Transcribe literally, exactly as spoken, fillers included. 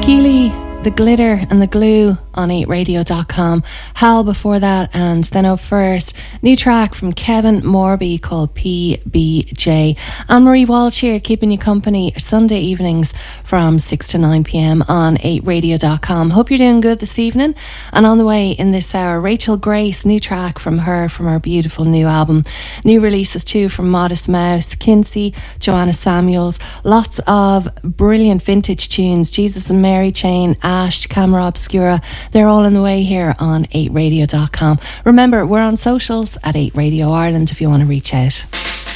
Keely, The Glitter and the Glue on eight radio dot com. Hal before that, and then up first, new track from Kevin Morby called P B J. Anne-Marie Walsh here, keeping you company Sunday evenings from six to nine p.m. on eight radio dot com. Hope you're doing good this evening. And on the way in this hour, Rachel Grace, new track from her, from her beautiful new album. New releases too from Modest Mouse, Kinsey, Joanna Samuels. Lots of brilliant vintage tunes. Jesus and Mary Chain, Ash, Camera Obscura. They're all on the way here on eight radio dot com. Remember, we're on socials at eight Radio Ireland if you want to reach out.